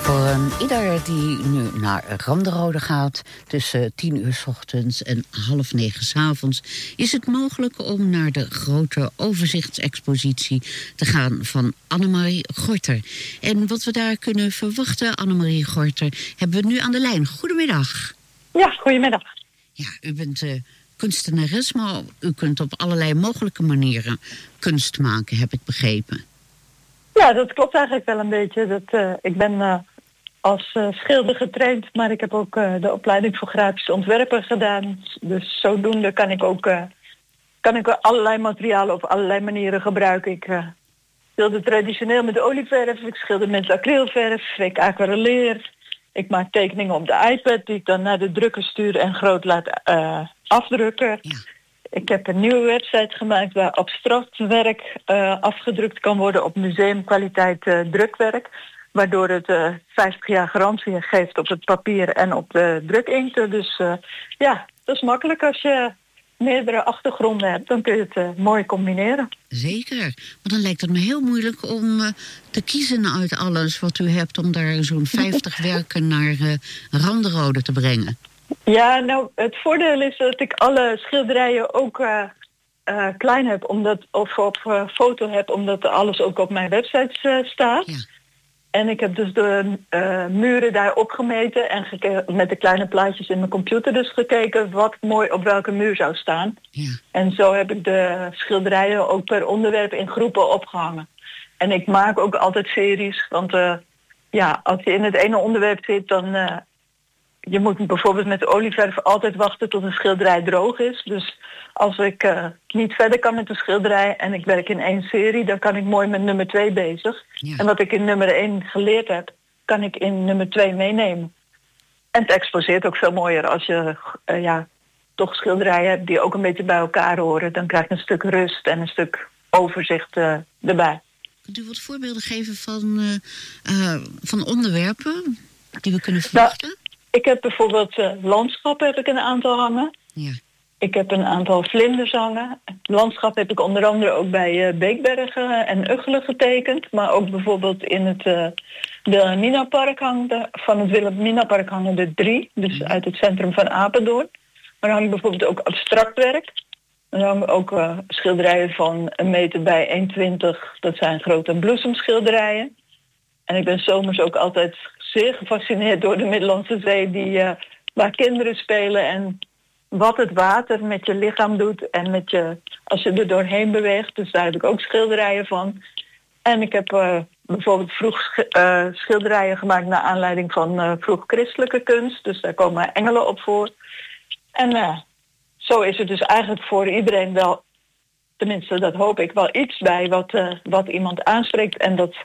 Voor ieder die nu naar Randerode gaat tussen 10:00 's ochtends en 8:30 's avonds, is het mogelijk om naar de grote overzichtsexpositie te gaan van Annemarie Gorter. En wat we daar kunnen verwachten, Annemarie Gorter, hebben we nu aan de lijn. Goedemiddag. Ja, goedemiddag. Ja, u bent kunstenares, maar u kunt op allerlei mogelijke manieren kunst maken, heb ik begrepen. Ja, dat klopt eigenlijk wel een beetje. Ik ben als schilder getraind, maar ik heb ook de opleiding voor grafisch ontwerper gedaan. Dus zodoende kan ik ook allerlei materialen op allerlei manieren gebruiken. Ik schilder traditioneel met olieverf, ik schilder met acrylverf, ik aquarelleer. Ik maak tekeningen op de iPad die ik dan naar de drukker stuur en groot laat afdrukken. Ja. Ik heb een nieuwe website gemaakt waar abstract werk afgedrukt kan worden op museumkwaliteit drukwerk. Waardoor het 50 jaar garantie geeft op het papier en op de drukinkt. Dus ja, dat is makkelijk als je meerdere achtergronden hebt. Dan kun je het mooi combineren. Zeker, maar dan lijkt het me heel moeilijk om te kiezen uit alles wat u hebt, om daar zo'n 50 werken naar Randerode te brengen. Ja, nou, het voordeel is dat ik alle schilderijen ook klein heb, of op foto heb, omdat alles ook op mijn website staat. Ja. En ik heb dus de muren daar opgemeten en met de kleine plaatjes in mijn computer dus gekeken wat mooi op welke muur zou staan. Ja. En zo heb ik de schilderijen ook per onderwerp in groepen opgehangen. En ik maak ook altijd series, want als je in het ene onderwerp zit, dan je moet bijvoorbeeld met de olieverf altijd wachten tot een schilderij droog is. Dus als ik niet verder kan met de schilderij en ik werk in 1 serie, dan kan ik mooi met nummer 2 bezig. Ja. En wat ik in nummer 1 geleerd heb, kan ik in nummer 2 meenemen. En het exposeert ook veel mooier als je toch schilderijen hebt die ook een beetje bij elkaar horen. Dan krijg je een stuk rust en een stuk overzicht erbij. Kunt u wat voorbeelden geven van onderwerpen die we kunnen verwachten? Ik heb bijvoorbeeld landschap heb ik een aantal hangen. Ja. Ik heb een aantal vlinders hangen. Landschap heb ik onder andere ook bij Beekbergen en Uggelen getekend. Maar ook bijvoorbeeld in het Wilhelminapark van het Wilhelminapark hangen er 3. Dus uit het centrum van Apeldoorn. Maar dan hangt bijvoorbeeld ook abstract werk. Er hangen ook schilderijen van 1 meter bij 1,20. Dat zijn grote bloesemschilderijen. En ik ben zomers ook altijd zeer gefascineerd door de Middellandse Zee, waar kinderen spelen en wat het water met je lichaam doet en als je er doorheen beweegt. Dus daar heb ik ook schilderijen van. En ik heb bijvoorbeeld vroeg schilderijen gemaakt naar aanleiding van vroeg christelijke kunst. Dus daar komen engelen op voor. En zo is er dus eigenlijk voor iedereen wel, tenminste dat hoop ik, wel iets bij wat iemand aanspreekt. En dat